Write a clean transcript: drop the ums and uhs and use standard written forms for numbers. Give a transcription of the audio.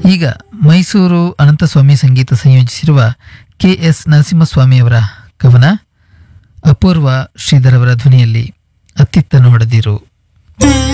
ಈಗ ಮೈಸೂರು ಅನಂತಸ್ವಾಮಿ ಸಂಗೀತ ಸಂಯೋಜಿಸಿರುವ ಕೆ.ಎಸ್. ನರಸಿಂಹಸ್ವಾಮಿಯವರ ಕವನ ಅಪೂರ್ವ ಶ್ರೀಧರ್ ಅವರ ಧ್ವನಿಯಲ್ಲಿ ಅತ್ತಿತ್ತ ನೋಡದಿರು.